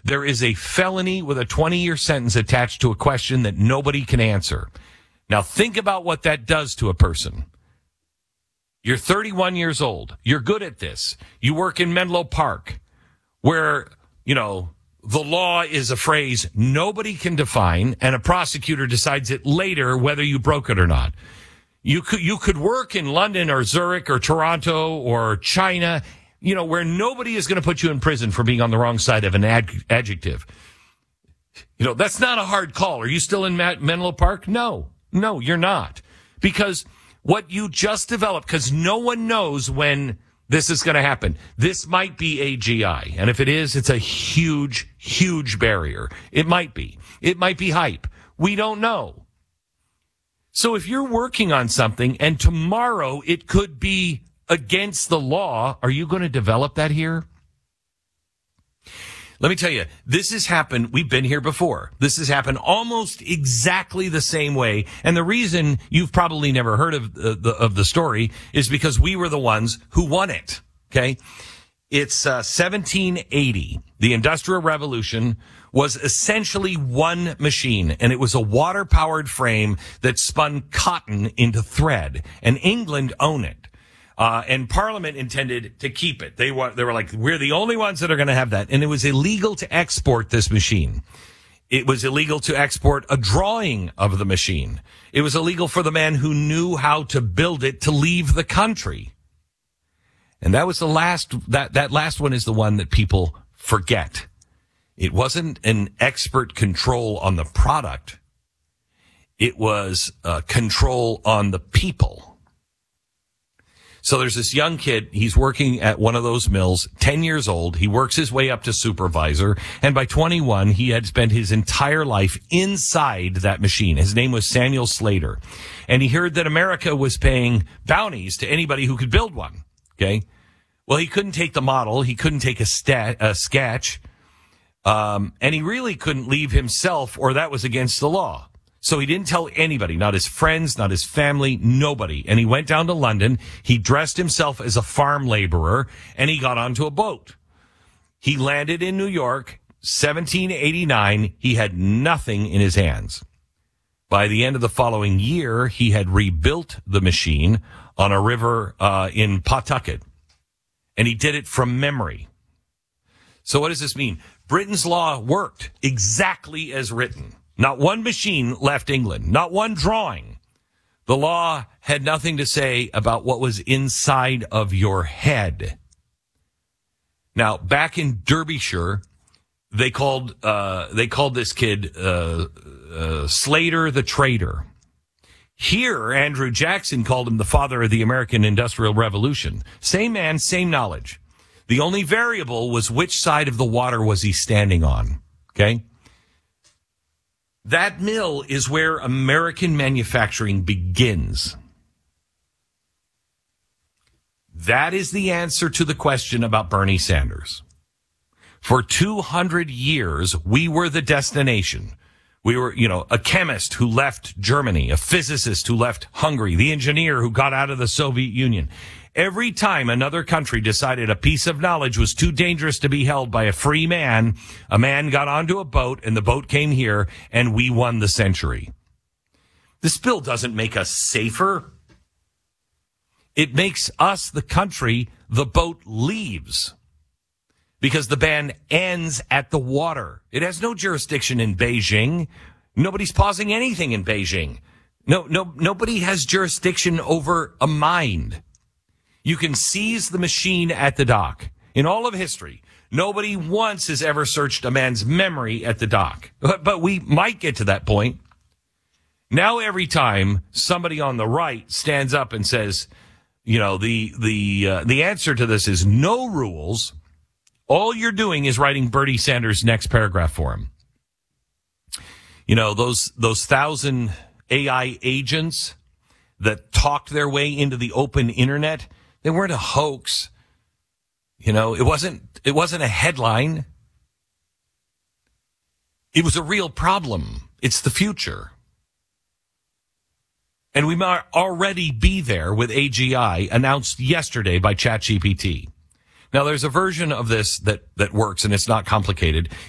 there is a felony with a 20-year sentence attached to a question that nobody can answer. Now, think about what that does to a person. You're 31 years old. You're good at this. You work in Menlo Park, where, the law is a phrase nobody can define, and a prosecutor decides it later whether you broke it or not. You could work in London or Zurich or Toronto or China, where nobody is going to put you in prison for being on the wrong side of an adjective. That's not a hard call. Are you still in Menlo Park? No, you're not. Because what you just developed, because no one knows when this is going to happen. This might be AGI. And if it is, it's a huge, huge barrier. It might be. It might be hype. We don't know. So if you're working on something and tomorrow it could be against the law, are you going to develop that here? Let me tell you, this has happened. We've been here before. This has happened almost exactly the same way. And the reason you've probably never heard of the story is because we were the ones who won it. Okay. It's 1780. The Industrial Revolution was essentially one machine, and it was a water-powered frame that spun cotton into thread, and England owned it. And Parliament intended to keep it. They were like, we're the only ones that are going to have that. And it was illegal to export this machine. It was illegal to export a drawing of the machine. It was illegal for the man who knew how to build it to leave the country. And that was the last, that last one is the one that people forget. It wasn't an expert control on the product. It was control on the people. So there's this young kid, he's working at one of those mills, 10 years old. He works his way up to supervisor. And by 21, he had spent his entire life inside that machine. His name was Samuel Slater. And he heard that America was paying bounties to anybody who could build one. Okay. Well, he couldn't take the model. He couldn't take a sketch. And he really couldn't leave himself, or that was against the law. So he didn't tell anybody, not his friends, not his family, nobody. And he went down to London. He dressed himself as a farm laborer, and he got onto a boat. He landed in New York, 1789. He had nothing in his hands. By the end of the following year, he had rebuilt the machine on a river in Pawtucket. And he did it from memory. So what does this mean? Britain's law worked exactly as written. Not one machine left England. Not one drawing. The law had nothing to say about what was inside of your head. Now, back in Derbyshire, they called this kid Slater the Traitor. Here, Andrew Jackson called him the father of the American Industrial Revolution. Same man, same knowledge. The only variable was which side of the water was he standing on. Okay? That mill is where American manufacturing begins. That is the answer to the question about Bernie Sanders. For 200 years, we were the destination. We were, a chemist who left Germany, a physicist who left Hungary, the engineer who got out of the Soviet Union. Every time another country decided a piece of knowledge was too dangerous to be held by a free man, a man got onto a boat and the boat came here and we won the century. This bill doesn't make us safer. It makes us the country the boat leaves because the ban ends at the water. It has no jurisdiction in Beijing. Nobody's pausing anything in Beijing. Nobody has jurisdiction over a mind. You can seize the machine at the dock. In all of history, nobody once has ever searched a man's memory at the dock. But we might get to that point. Now every time somebody on the right stands up and says, the answer to this is no rules, all you're doing is writing Bernie Sanders' next paragraph for him. Those 1,000 AI agents that talked their way into the open internet, they weren't a hoax. It wasn't a headline. It was a real problem. It's the future. And we might already be there with AGI announced yesterday by ChatGPT. Now, there's a version of this that works, and it's not complicated.